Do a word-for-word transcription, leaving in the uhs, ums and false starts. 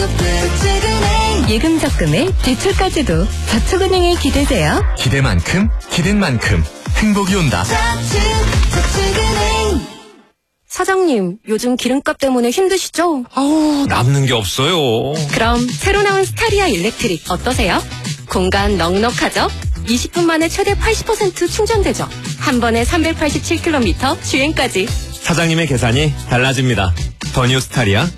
예금 적금에 대출까지도 저축은행에 기대세요. 기대만큼 기댄 만큼 행복이 온다. 사장님, 요즘 기름값 때문에 힘드시죠? 아우, 남는 게 없어요. 그럼 새로 나온 스타리아 일렉트릭 어떠세요? 공간 넉넉하죠? 이십 분 만에 최대 팔십 퍼센트 충전되죠? 한 번에 삼백팔십칠 킬로미터 주행까지. 사장님의 계산이 달라집니다. 더 뉴 스타리아